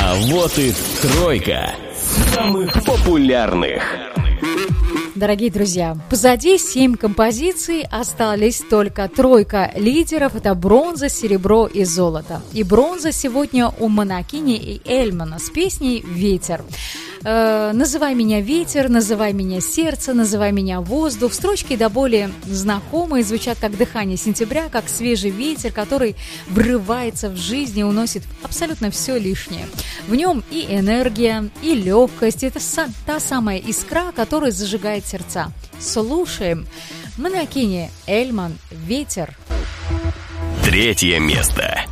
А вот и тройка самых популярных. Дорогие друзья, позади 7 композиций, остались только тройка лидеров. Это бронза, серебро и золото. И бронза сегодня у Монакини и Эльмана с песней «Ветер». «Называй меня ветер, называй меня сердце, называй меня воздух». Строчки до боли знакомые, звучат как дыхание сентября, как свежий ветер, который врывается в жизнь и уносит абсолютно все лишнее. В нем и энергия, и легкость. Это та самая искра, которая зажигает сердца. Слушаем. Монакини, Эльман, «Ветер». 3 место.